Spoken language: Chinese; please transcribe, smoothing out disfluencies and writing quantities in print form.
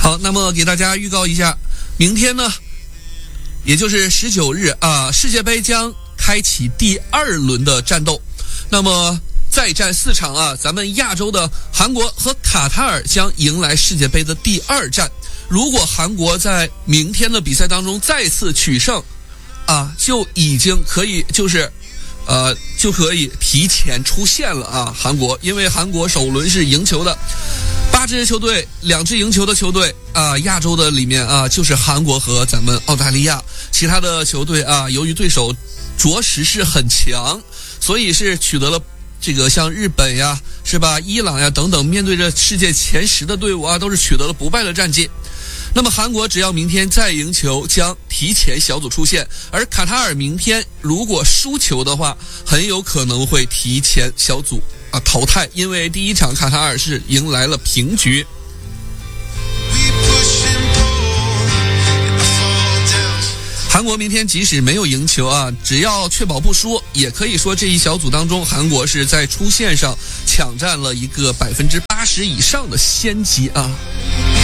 好，那么给大家预告一下，明天呢，也就是19日啊，世界杯将开启第2轮的战斗。那么再战4场啊，咱们亚洲的韩国和卡塔尔将迎来世界杯的第2战。如果韩国在明天的比赛当中再次取胜啊，就已经可以就可以提前出线了啊！韩国，因为韩国首轮是赢球的，8支球队2支赢球的球队啊，亚洲的里面啊就是韩国和咱们澳大利亚，其他的球队啊，由于对手着实是很强，所以是取得了这个像日本呀，是吧？伊朗呀等等，面对着世界前10的队伍啊，都是取得了不败的战绩。那么韩国只要明天再赢球，将提前小组出线，而卡塔尔明天如果输球的话，很有可能会提前小组淘汰，因为第1场卡塔尔是迎来了平局。韩国明天即使没有赢球啊，只要确保不输，也可以说这一小组当中，韩国是在出线上抢占了一个80%以上的先机啊。